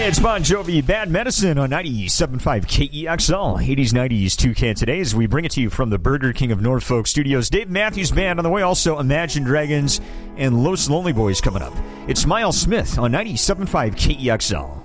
It's Bon Jovi, Bad Medicine on 97.5 KEXL, 80s, 90s, Toucan today as we bring it to you from the Burger King of Norfolk studios. Dave Matthews Band on the way, also Imagine Dragons and Los Lonely Boys coming up. It's Miles Smith on 97.5 KEXL.